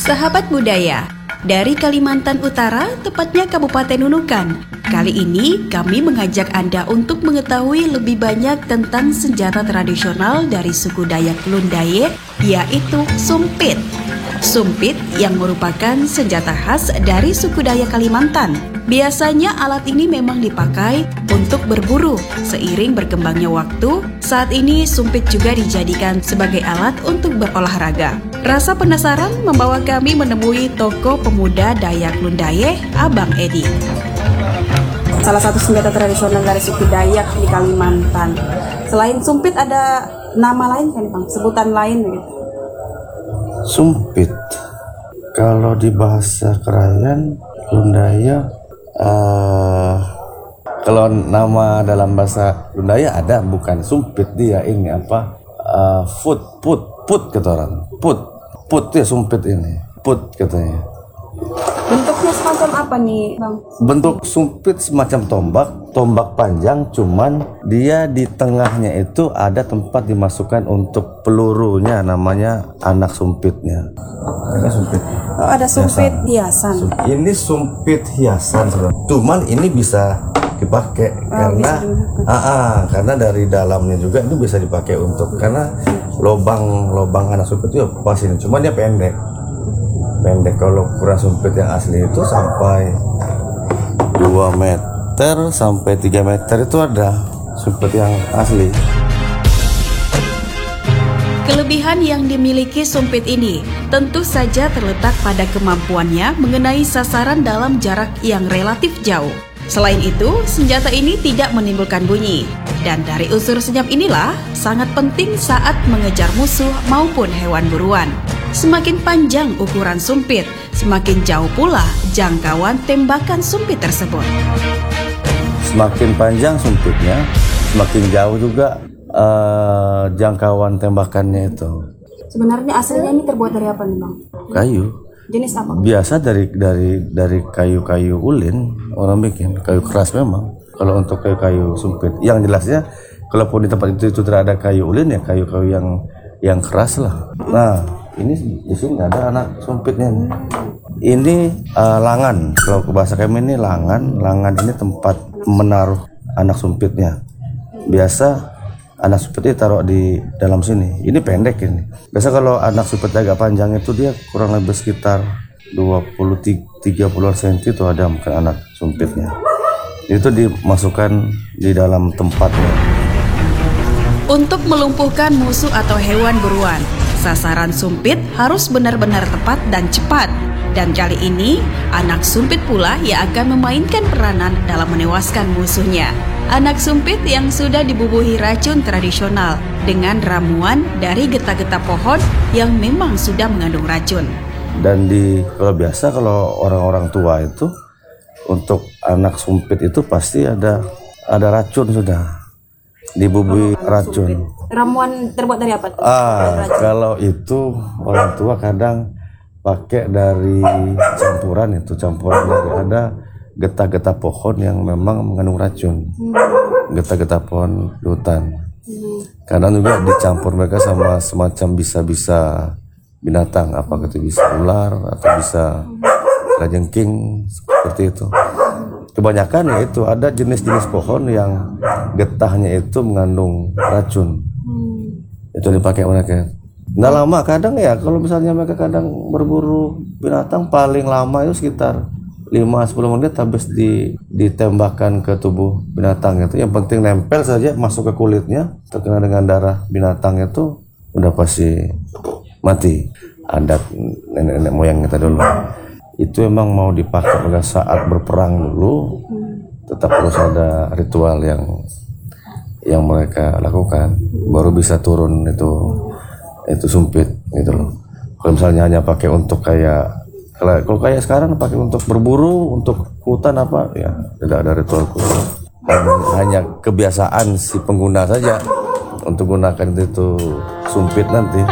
Sahabat budaya, dari Kalimantan Utara, tepatnya Kabupaten Nunukan. Kali ini kami mengajak Anda untuk mengetahui lebih banyak tentang senjata tradisional dari suku Dayak Lundaye, yaitu sumpit. Sumpit yang merupakan senjata khas dari suku Dayak Kalimantan. Biasanya alat ini memang dipakai untuk berburu. Seiring berkembangnya waktu, saat ini sumpit juga dijadikan sebagai alat untuk berolahraga. Rasa penasaran membawa kami menemui toko pemuda Dayak Lundaye, Abang Edi. Salah satu senjata tradisional dari suku Dayak di Kalimantan. Selain sumpit ada nama lain kan Bang? Sebutan lain begitu? Sumpit, kalau di bahasa Krayan Lundaya, kalau nama dalam bahasa Lundaya ada, bukan sumpit, dia ini apa? Put kata orang, put ya sumpit ini, put katanya. Bentuknya semacam apa nih Bang? Bentuk sumpit semacam tombak panjang, cuman dia di tengahnya itu ada tempat dimasukkan untuk pelurunya, namanya anak sumpitnya. Ada sumpit. Oh, ada sumpit hiasan. Ini sumpit hiasan, cuman ini bisa dipakai karena dari dalamnya juga itu bisa dipakai untuk, karena lubang anak sumpit itu pas ini, cuman dia pendek. Kalau ukuran sumpit yang asli itu sampai 2 meter sampai 3 meter itu ada sumpit yang asli. Kelebihan yang dimiliki sumpit ini tentu saja terletak pada kemampuannya mengenai sasaran dalam jarak yang relatif jauh. Selain itu, senjata ini tidak menimbulkan bunyi. Dan dari unsur senyap inilah sangat penting saat mengejar musuh maupun hewan buruan. Semakin panjang ukuran sumpit, semakin jauh pula jangkauan tembakan sumpit tersebut. Semakin panjang sumpitnya, semakin jauh juga jangkauan tembakannya itu. Sebenarnya aslinya ini terbuat dari apa nih Bang? Kayu. Jenis apa? Biasa dari kayu-kayu ulin orang bikin, kayu keras memang. Kalau untuk kayu-kayu sumpit, yang jelasnya kalaupun di tempat itu tidak ada kayu ulin ya kayu-kayu yang keras lah. Nah, ini di sini ada anak sumpitnya nih. Ini langan. Kalau ke bahasa kami ini langan. Langan ini tempat menaruh anak sumpitnya. Biasa anak sumpitnya taruh di dalam sini. Ini pendek ini. Biasa kalau anak sumpit agak panjang itu dia kurang lebih sekitar 20-30 cm itu ada mungkin anak sumpitnya. Itu dimasukkan di dalam tempatnya. Untuk melumpuhkan musuh atau hewan buruan, sasaran sumpit harus benar-benar tepat dan cepat. Dan kali ini, anak sumpit pula yang akan memainkan peranan dalam menewaskan musuhnya. Anak sumpit yang sudah dibubuhi racun tradisional dengan ramuan dari getah-getah pohon yang memang sudah mengandung racun. Dan kalau orang-orang tua itu, untuk anak sumpit itu pasti ada racun sudah. Dibubuhi racun. Ramuan terbuat dari apa? Kalau itu orang tua kadang pakai dari campuran dari ada getah-getah pohon yang memang mengandung racun. Getah-getah pohon di hutan. Kadang juga dicampur mereka sama semacam bisa-bisa binatang, apakah itu bisa ular atau bisa kalajengking seperti itu. Kebanyakan ya itu ada jenis-jenis pohon yang getahnya itu mengandung racun. Itu dipakai mereka. Nggak lama kadang ya, kalau misalnya mereka kadang berburu binatang paling lama itu sekitar 5-10 menit habis ditembakkan ke tubuh binatang itu. Yang penting nempel saja masuk ke kulitnya, terkena dengan darah binatang itu udah pasti mati. Adat nenek-nenek moyang kita dulu. Itu emang mau dipakai pada saat berperang dulu, tetap harus ada ritual yang mereka lakukan, baru bisa turun itu sumpit gitu loh. Kalau misalnya hanya pakai untuk kalau kayak sekarang pakai untuk berburu, untuk hutan apa ya, tidak ada ritual khusus. Hanya kebiasaan si pengguna saja untuk gunakan itu sumpit nanti.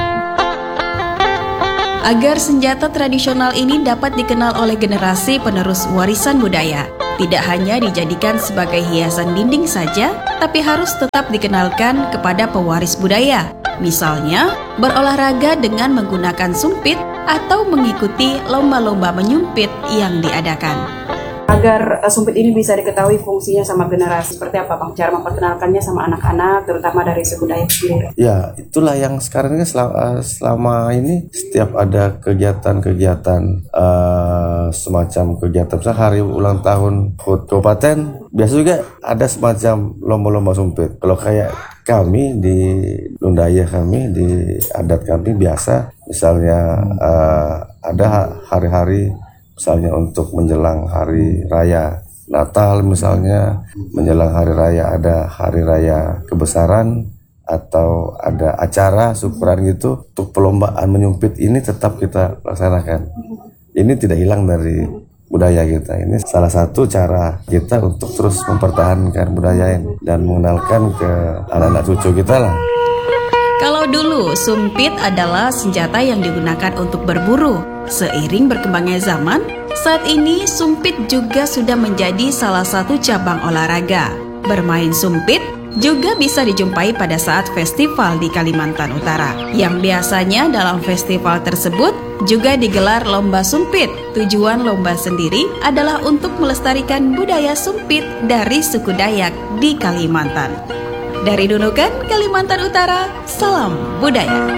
Agar senjata tradisional ini dapat dikenal oleh generasi penerus warisan budaya, tidak hanya dijadikan sebagai hiasan dinding saja, tapi harus tetap dikenalkan kepada pewaris budaya. Misalnya, berolahraga dengan menggunakan sumpit atau mengikuti lomba-lomba menyumpit yang diadakan. Agar sumpit ini bisa diketahui fungsinya sama generasi, seperti apa Bang cara memperkenalkannya sama anak-anak, terutama dari suku Dayak sendiri? Ya, itulah yang sekarang ini selama ini setiap ada kegiatan-kegiatan semacam kegiatan misalnya hari ulang tahun HUT kabupaten, biasa juga ada semacam lomba-lomba sumpit. Kalau kayak kami di Lundaya, kami di adat kami biasa misalnya ada hari-hari misalnya untuk menjelang hari raya Natal, misalnya menjelang hari raya ada hari raya kebesaran atau ada acara syukuran gitu. Untuk perlombaan menyumpit ini tetap kita laksanakan. Ini tidak hilang dari budaya kita. Ini salah satu cara kita untuk terus mempertahankan budaya ini dan mengenalkan ke anak-anak cucu kita lah. Kalau dulu sumpit adalah senjata yang digunakan untuk berburu, seiring berkembangnya zaman, saat ini sumpit juga sudah menjadi salah satu cabang olahraga. Bermain sumpit juga bisa dijumpai pada saat festival di Kalimantan Utara, yang biasanya dalam festival tersebut juga digelar lomba sumpit. Tujuan lomba sendiri adalah untuk melestarikan budaya sumpit dari suku Dayak di Kalimantan. Dari Nunukan, Kalimantan Utara, salam budaya.